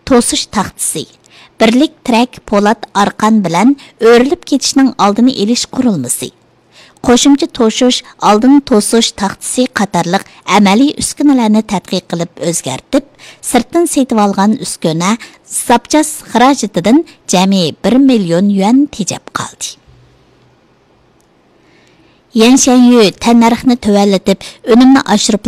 to'sish taxtisi, birlik trak po'lat arqon bilan o'rilib ketishning oldini olish qurilmasi, qo'shimcha to'sish, oldini to'sish taxtisi qatorliq amaliy uskunalarni tadqiq qilib o'zgartib, sirtdan setib olgan uskuna zapchas xarajatidan jami 1 million yuan tejab qoldi. Yan Shanyu tannarxni tövallatib, önümni oshirib